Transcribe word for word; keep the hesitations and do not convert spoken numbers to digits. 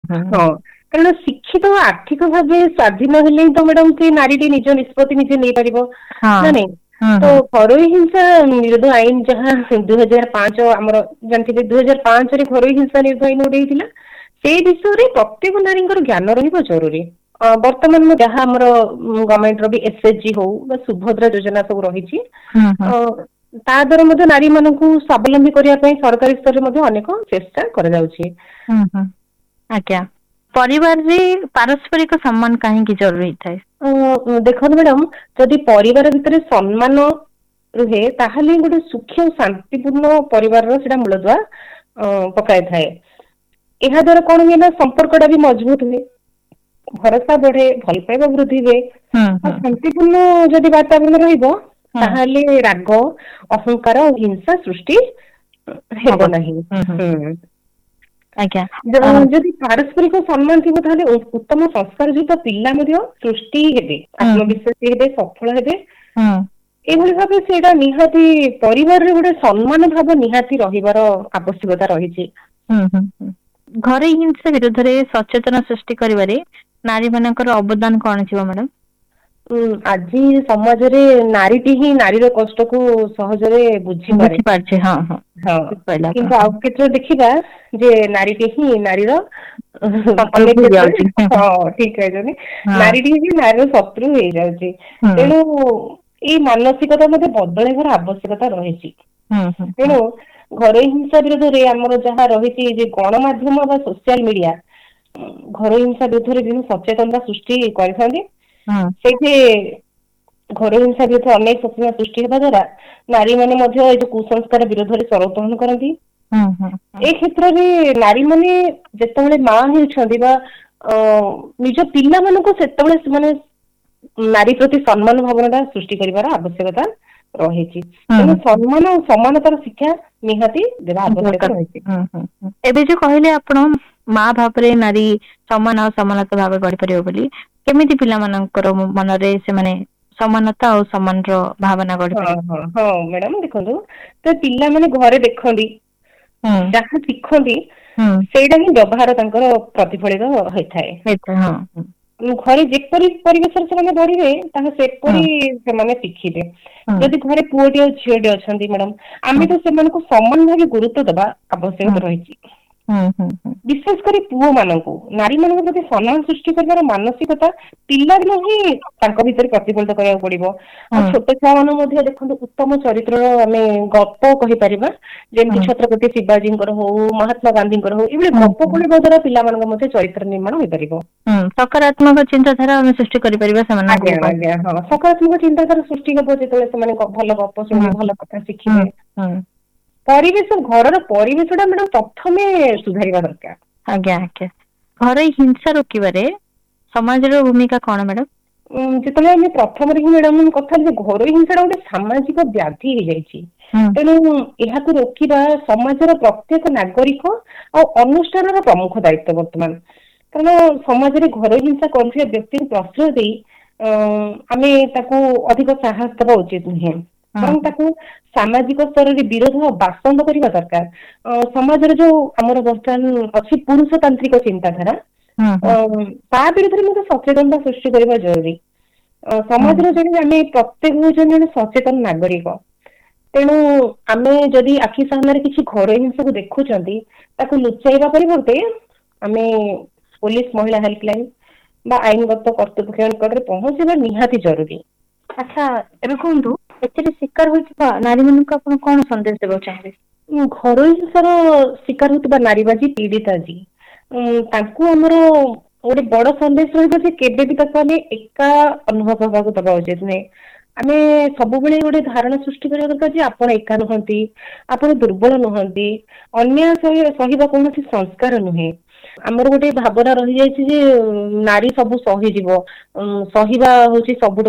ହଁ କାରଣ ଶିକ୍ଷିତ ଆର୍ଥିକ ଭାବେ ସ୍ୱାଧୀନ ହେଲେ ହିଁ ତ ମ୍ୟାଡାମ ସେ ନାରୀଟି ନିଜ ନିଷ୍ପତ୍ତି ନିଜେ ନେଇପାରିବ ନା ନାଇଁ। ତ ଘରୋଇ ହିଂସା ନିରୋଧ ଆଇନ ଯାହା ଦୁଇ ହଜାର ପାଞ୍ଚ ଆମର ଜାଣିଥିବେ ଦୁଇ ହଜାର ପାଞ୍ଚ ରେ ଘରୋଇ ହିଂସା ନିରୋଧ ଆଇନ ଗୋଟେ ହେଇଥିଲା। ସେଇ ବିଷୟରେ ପ୍ରତ୍ୟେକ ନାରୀଙ୍କର ଜ୍ଞାନ ରହିବା ଜରୁରୀ। ଅ ବର୍ତ୍ତମାନ ଯାହା ଆମର ଗଭର୍ଣ୍ଣମେଣ୍ଟ ର ବି ଏସ ଏଚ ଜି ହଉ ବା ସୁଭଦ୍ରା ଯୋଜନା ସବୁ ରହିଛି। ଅ ତା ଦ୍ଵାରା ମଧ୍ୟ ନାରୀ ମାନଙ୍କୁ ସ୍ୱାବଲମ୍ବୀ କରିବା ପାଇଁ ସରକାରୀ ସ୍ତରରେ ମଧ୍ୟ ଅନେକ ଚେଷ୍ଟା କରାଯାଉଛି। ହୁଁ ହୁଁ ଆଜ୍ଞା ପରିବାରରେ ପାରସ୍ପରିକ ସମ୍ମାନ କାହିଁକି ଜରୁରୀ ହେଇଥାଏ? ଅ ଦେଖନ୍ତୁ ମ୍ୟାଡାମ ଯଦି ପରିବାର ଭିତରେ ସମ୍ମାନ ରୁହେ ତାହେଲେ ଗୋଟେ ସୁଖୀ ଓ ଶାନ୍ତିପୂର୍ଣ୍ଣ ପରିବାରର ସେଇଟା ମୂଳଦୁଆ ଅ ପକାଇଥାଏ। ଏହା ଦ୍ଵାରା କଣ ହୁଏ ନା ସମ୍ପର୍କ ଟା ବି ମଜବୁତ ହୁଏ। ଭରସା ବଢେ ଭଲ ପାଇବା ବୃଦ୍ଧି ହୁଏ ହୁଁ ଆଉ ହୁଁ ଶାନ୍ତିପୂର୍ଣ୍ଣ ଯଦି ବାତାବରଣ ରହିବ ତାହେଲେ ରାଗ ଅହଂଙ୍କାର ହିଂସା ସୃଷ୍ଟି ହେବ ନାହିଁ ହୁଁ। ଆଜ୍ଞା ଯଦି ପାରସ୍ପରିକ ସମ୍ମାନ ଥିବ ତାହେଲେ ଉତ୍ତମ ସଂସ୍କାର ଯୁକ୍ତ ପିଲା ମଧ୍ୟ ସୃଷ୍ଟି ହେବେ ଆତ୍ମବିଶ୍ୱାସୀ ହେବେ ସଫଳ ହେବେ। ହଁ। ଏଇଭଳି ଭାବେ ସେଇଟା ନିହାତି ପରିବାରରେ ଗୋଟେ ସମ୍ମାନ ଭାବ ନିହାତି ରହିବାର ଆବଶ୍ୟକତା ରହିଛି। ହୁଁ ହୁଁ ହୁଁ ଘରୋଇ ହିଂସା ବିରୁଦ୍ଧରେ ସଚେତନ ସୃଷ୍ଟି କରିବାରେ ନାରୀ ମାନଙ୍କର ଅବଦାନ କଣ ଥିବ ମ୍ୟାଡାମ? ଉଁ ଆଜି ସମାଜରେ ନାରୀଟି ହିଁ ନାରୀର କଷ୍ଟକୁ ସହଜରେ ବୁଝିପାରେ ବୁଝିପାରୁଛି ହଁ ହଁ ଠିକ କହିଲେ ଆପଣ କିନ୍ତୁ ଆଉ କ୍ଷେତ୍ରରେ ଦେଖିବା ଯେ ନାରୀଟି ହିଁ ନାରୀର ଶତ୍ରୁ ଅନେକ କ୍ଷେତ୍ରରେ ହେଇଯାଉଛି ହଁ ଠିକ କହିଛନ୍ତି ହଁ ନାରୀଟି ହିଁ ନାରୀର ଶତ୍ରୁ ହେଇଯାଉଛି। ହୁଁ ତେଣୁ ଏଇ ମାନସିକତା ମଧ୍ୟ ବଦଳେଇବାର ଆବଶ୍ୟକତା ରହିଛି। ହୁଁ ହୁଁ ହୁଁ ତେଣୁ ଘରୋଇ ହିଂସା ବିରୋଧରେ ଆମର ଯାହା ରହିଛି ଯେ ଗଣମାଧ୍ୟମ ବା ସୋସିଆଲ ମିଡିଆ ଘରୋଇ ହିଂସା ବିରୁଦ୍ଧରେ ବିଭିନ୍ନ ସଚେତନତା ସୃଷ୍ଟି କରିଥାନ୍ତି। ହଁ। ସେଇଠି ଘରୋଇ ହିଂସା ବିରୁଦ୍ଧରେ ଅନେକ ସଚେତନତା ସୃଷ୍ଟି ହେବା ଦ୍ଵାରା ନାରୀ ମାନେ ମଧ୍ୟ ଏଇ ଯୋଉ କୁସଂସ୍କାର ବିରୋଧରେ ସ୍ଵର ଉତ୍ତୋଳନ କରନ୍ତି। ହୁଁ ହୁଁ ହୁଁ ଏ କ୍ଷେତ୍ରରେ ନାରୀ ମାନେ ଯେତେବେଳେ ମା ହେଉଛନ୍ତି ବା ଅ ନିଜ ପିଲାମାନଙ୍କୁ ସେତେବେଳେ ସେମାନେ ନାରୀ ପ୍ରତି ସମ୍ମାନ ଭାବନା ଟା ସୃଷ୍ଟି କରିବାର ଆବଶ୍ୟକତା ରହିଛି। ତେଣୁ ହୁଁ ସମ୍ମାନ ଆଉ ସମାନତାର ଶିକ୍ଷା ନିହାତି ଦେବା ଆବଶ୍ୟକ ରହିଛି। ହୁଁ ହୁଁ ହୁଁ ଏବେ ଯୋଉ କହିଲେ ଆପଣ ମା ଭାବରେ ନାରୀ ସମାନ ଆଉ ସମାନତା ଭାବେ ଗଢିପାରିବ ବୋଲି କେମିତି ପିଲାମାନଙ୍କର ମନରେ ସେମାନେ ସମାନତା ଆଉ ସମାନ ର ଭାବନା ଗଢି ହଁ ପାରିବେ? ହଁ ହଁ ମ୍ୟାଡାମ ଦେଖନ୍ତୁ ତ ପିଲାମାନେ ଘରେ ଦେଖନ୍ତି ହୁଁ ଯାହା ଶିଖନ୍ତି ହୁଁ ସେଇଟା ହିଁ ବ୍ୟବହାର ତାଙ୍କର ପ୍ରତିଫଳିତ ହେଇଥାଏ। ହେଇଥାଏ ହଁ ଘରେ ଯେପରି ପରିବେଶରେ ସେମାନେ ବଢିବେ ତାହା ହୁଁ ସେପରି ସେମାନେ ଶିଖିବେ। ହୁଁ ଯଦି ଘରେ ପୁଅଟେ ଆଉ ଝିଅଟେ ଅଛନ୍ତି ମ୍ୟାଡାମ ହୁଁ ଆମେ ତ ସେମାନଙ୍କୁ ସମାନ ଭାବେ ଗୁରୁତ୍ବ ଦବା ହୁଁ ଆବଶ୍ୟକତା ରହିଛି। ହୁଁ ହୁଁ ହୁଁ ବିଶେଷ କରି ପୁଅ ମାନଙ୍କୁ ନାରୀ ମାନଙ୍କ ପ୍ରତି ସମ୍ମାନ ସୃଷ୍ଟି କରିବାର ମାନସିକତା ପିଲାଦିନୁ ହିଁ ତାଙ୍କ ଭିତରେ ପ୍ରତିଫଳିତ କରିବାକୁ ପଡିବ। ଆଉ ହୁଁ ଛୋଟ ଛୁଆ ମାନଙ୍କୁ ମଧ୍ୟ ଦେଖନ୍ତୁ ଉତ୍ତମ ଚରିତ୍ରର ଆମେ ଗପ କହିପାରିବା। ଯେମିତି ହୁଁ ଛତ୍ରପତି ଶିବାଜୀଙ୍କର ହଉ ମହାତ୍ମା ଗାନ୍ଧୀଙ୍କର ହଉ ଏଇଭଳି ହୁଁ ଗପ ହୁଁ କହିବା ଦ୍ୱାରା ପିଲାମାନଙ୍କ ମଧ୍ୟ ଚରିତ୍ର ନିର୍ମାଣ ହୋଇପାରିବ। ହୁଁ ସକାରାତ୍ମକ ଚିନ୍ତାଧାରା ଆମେ ସୃଷ୍ଟି କରିପାରିବା ଆଜ୍ଞା ସେମାନଙ୍କୁ ଆଜ୍ଞା ହଁ ସକାରାତ୍ମକ ଚିନ୍ତାଧାରା ସୃଷ୍ଟି ହବ ଯେତେବେଳେ ସେମାନେ ଭଲ ଗପ ହୁଁ ଶୁଣିବେ ଭଲ କଥା ହୁଁ ଶିଖିବେ। ହୁଁ ପରିବେଶ ଘରର ପରିବେଶ ଟା ମ୍ୟାଡାମ ପ୍ରଥମେ ସୁଧାରିବା ଦରକାର। ଆଜ୍ଞା ଆଜ୍ଞା ଘରୋଇ ହିଂସା ରୋକିବାରେ ସମାଜର ଭୂମିକା କଣ ମ୍ୟାଡାମ? ଉଁ ଯେତେବେଳେ ଆମେ ପ୍ରଥମରେ ହିଁ ମ୍ୟାଡାମ କଥା ଯେ ଘରୋଇ ହିଂସା ଟା ଗୋଟେ ସାମାଜିକ ବ୍ୟାଧି ହେଇଯାଇଛି। ହୁଁ ତେଣୁ ଏହାକୁ ରୋକିବା ସମାଜର ପ୍ରତ୍ୟେକ ନାଗରିକ ଆଉ ଅନୁଷ୍ଠାନର ପ୍ରମୁଖ ଦାୟିତ୍ଵ ବର୍ତ୍ତମାନ। କାରଣ ସମାଜରେ ଘରୋଇ ହିଂସା କରୁଥିବା ବ୍ୟକ୍ତିଙ୍କୁ ପ୍ରଶ୍ରୟ ଦେଇ ଅ ଆମେ ତାକୁ ଅଧିକ ସାହସ ଦବା ଉଚିତ ନୁହେଁ ହୁଁ ବରଂ ତାକୁ ସାମାଜିକ ସ୍ତରରେ ବିରୋଧ ବାସନ୍ଦ କରିବା ଦରକାର। ଅ ସମାଜରେ ଯୋଉ ଆମର ବର୍ତ୍ତମାନ ଅଛି ପୁରୁଷ ତାନ୍ତ୍ରିକ ଚିନ୍ତାଧାରା ହୁଁ ଅ ହୁଁ ତା ବିରୁଦ୍ଧରେ ମଧ୍ୟ ସଚେତନତା ସୃଷ୍ଟି କରିବା ଜରୁରୀ। ଅ ହୁଁ ସମାଜର ଜଣେ ଆମେ ପ୍ରତ୍ୟେକ ହଉଛନ୍ତି ଜଣେ ସଚେତନ ନାଗରିକ। ତେଣୁ ଆମେ ଯଦି ଆଖି ସାମ୍ନାରେ କିଛି ଘରୋଇ ଜିନିଷକୁ ଦେଖୁଛନ୍ତି ତାକୁ ଲୁଚେଇବା ପରିବର୍ତ୍ତେ ଆମେ ପୋଲିସ ମହିଳା ହେଲ୍ପଲାଇନ ବା ଆଇନଗତ କର୍ତ୍ତୃପକ୍ଷ ନିକଟରେ ପହଞ୍ଚିବା ନିହାତି ଜରୁରୀ। ଆଚ୍ଛା ଏବେ କୁହନ୍ତୁ ଏଥିରେ ଶିକାର ହୋଇଥିବା ନାରୀ ମାନଙ୍କୁ ଆପଣ କଣ ସନ୍ଦେଶ ଦେବାକୁ ଚାହିଁବେ? ଘରୋଇ ହିଂସାର ଶିକାର ହଉଥିବା ନାରୀ ବା ଯିଏ ପୀଡିତା ଯିଏ ଉଁ ତାଙ୍କୁ ଆମର ଗୋଟେ ବଡ ସନ୍ଦେଶ ରହିବ ଯେ କେବେ ବି ତାକୁ ଆମେ ଏକା ଅନୁଭବ ହବାକୁ ଦବା ଉଚିତ ନୁହେଁ। ଆମେ ସବୁବେଳେ ଗୋଟେ ଧାରଣା ସୃଷ୍ଟି କରିବା ଦରକାର ଯେ ଆପଣ ଏକା ନୁହନ୍ତି। ଆପଣ ଦୁର୍ବଳ ନୁହନ୍ତି ଅନ୍ୟାୟ ସହି ସହିବା କୌଣସି ସଂସ୍କାର ନୁହେଁ। ଆମର ଗୋଟେ ଭାବନା ରହିଯାଇଛି ଯେ ନାରୀ ସବୁ ସହିଯିବ। ଉ ସହିବା ହଉଛି ସବୁଠୁ